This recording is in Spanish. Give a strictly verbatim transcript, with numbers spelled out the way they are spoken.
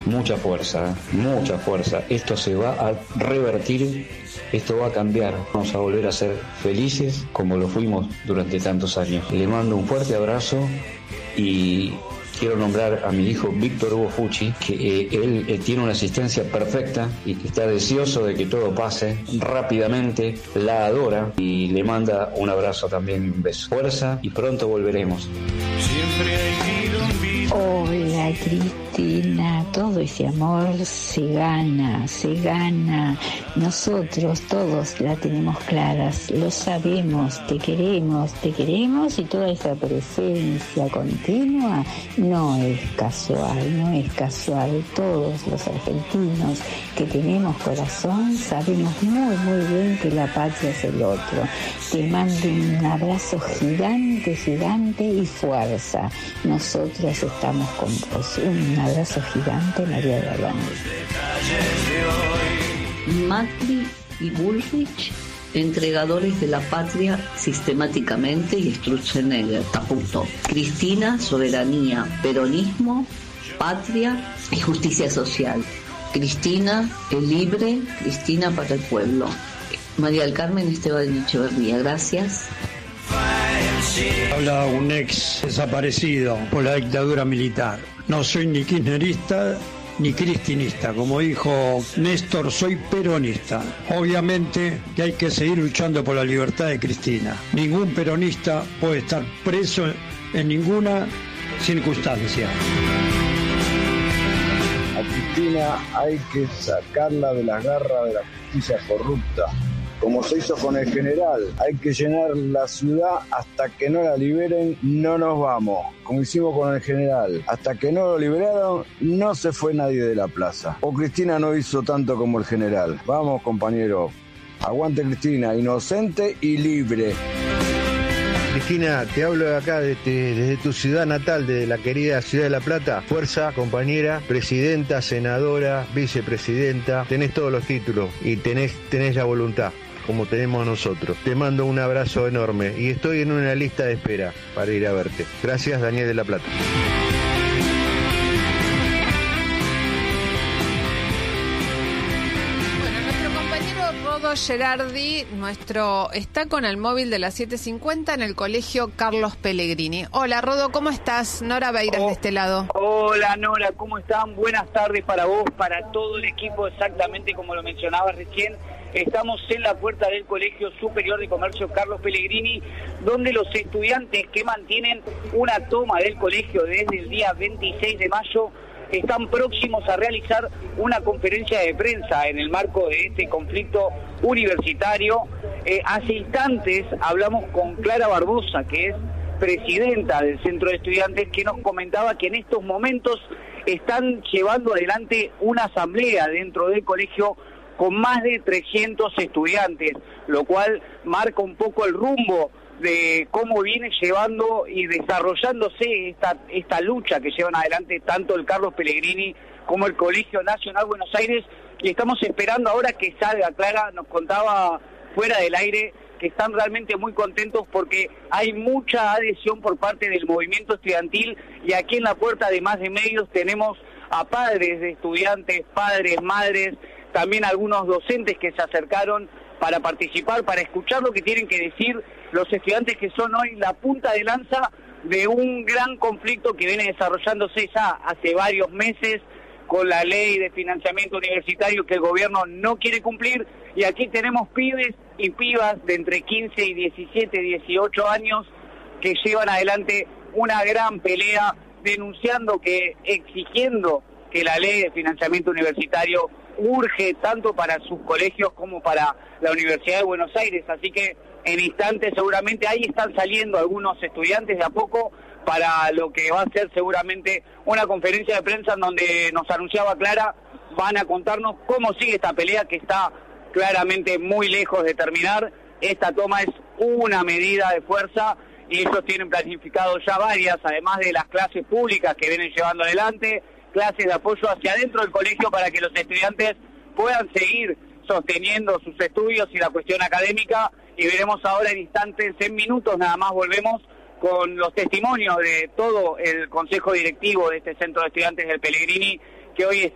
mucha fuerza, mucha fuerza. Esto se va a revertir, esto va a cambiar. Vamos a volver a ser felices como lo fuimos durante tantos años. Le mando un fuerte abrazo y quiero nombrar a mi hijo Víctor Hugo Fucci, que eh, él eh, tiene una asistencia perfecta y que está deseoso de que todo pase rápidamente, la adora y le manda un abrazo también, un beso. Fuerza y pronto volveremos. Hola Cristina, todo ese amor se gana, se gana. Nosotros todos la tenemos claras, lo sabemos, te queremos, te queremos y toda esa presencia continua no es casual, no es casual. Todos los argentinos que tenemos corazón sabemos muy muy bien que la patria es el otro. Te mando un abrazo gigante, gigante y fuerza. Nosotros estamos con vos. Un abrazo gigante, María de Alonso. Macri y Bullrich, entregadores de la patria sistemáticamente, y Sturzenegger, taputo. Cristina, soberanía, peronismo, patria y justicia social. Cristina, el libre, Cristina para el pueblo. María del Carmen Esteban Echeverría, gracias. Habla un ex desaparecido por la dictadura militar. No soy ni kirchnerista ni cristinista. Como dijo Néstor, soy peronista. Obviamente que hay que seguir luchando por la libertad de Cristina. Ningún peronista puede estar preso en ninguna circunstancia. A Cristina hay que sacarla de las garras de la justicia corrupta. Como se hizo con el general, hay que llenar la ciudad hasta que no la liberen, no nos vamos. Como hicimos con el general, hasta que no lo liberaron, no se fue nadie de la plaza. O Cristina no hizo tanto como el general. Vamos, compañero, aguante Cristina, inocente y libre. Cristina, te hablo de acá, desde, desde tu ciudad natal, desde la querida ciudad de La Plata. Fuerza, compañera, presidenta, senadora, vicepresidenta, tenés todos los títulos y tenés, tenés la voluntad, como tenemos nosotros. Te mando un abrazo enorme y estoy en una lista de espera para ir a verte. Gracias, Daniel de La Plata. Gerardi, nuestro, está con el móvil de las siete cincuenta en el colegio Carlos Pellegrini. Hola, Rodo, ¿cómo estás? Nora Beiras oh, de este lado. Hola, Nora, ¿cómo están? Buenas tardes para vos, para todo el equipo, exactamente como lo mencionabas recién. Estamos en la puerta del Colegio Superior de Comercio Carlos Pellegrini, donde los estudiantes que mantienen una toma del colegio desde el día veintiséis de mayo están próximos a realizar una conferencia de prensa en el marco de este conflicto universitario. Eh, hace instantes hablamos con Clara Barbosa, que es presidenta del Centro de Estudiantes, que nos comentaba que en estos momentos están llevando adelante una asamblea dentro del colegio con más de trescientos estudiantes, lo cual marca un poco el rumbo de cómo viene llevando y desarrollándose esta esta lucha que llevan adelante tanto el Carlos Pellegrini como el Colegio Nacional Buenos Aires, y estamos esperando ahora que salga. Clara nos contaba fuera del aire que están realmente muy contentos porque hay mucha adhesión por parte del movimiento estudiantil, y aquí en la puerta, además de medios, tenemos a padres de estudiantes, padres, madres, también algunos docentes que se acercaron para participar, para escuchar lo que tienen que decir los estudiantes, que son hoy la punta de lanza de un gran conflicto que viene desarrollándose ya hace varios meses con la ley de financiamiento universitario que el gobierno no quiere cumplir. Y aquí tenemos pibes y pibas de entre quince y diecisiete, dieciocho años que llevan adelante una gran pelea denunciando que, exigiendo que la ley de financiamiento universitario urge tanto para sus colegios como para la Universidad de Buenos Aires. Así que en instantes seguramente ahí están saliendo algunos estudiantes de a poco para lo que va a ser seguramente una conferencia de prensa en donde nos anunciaba Clara, van a contarnos cómo sigue esta pelea que está claramente muy lejos de terminar. Esta toma es una medida de fuerza y ellos tienen planificado ya varias, además de las clases públicas que vienen llevando adelante, clases de apoyo hacia adentro del colegio para que los estudiantes puedan seguir sosteniendo sus estudios y la cuestión académica. Y veremos ahora en instantes, en minutos nada más, volvemos con los testimonios de todo el consejo directivo de este Centro de Estudiantes del Pellegrini, que hoy está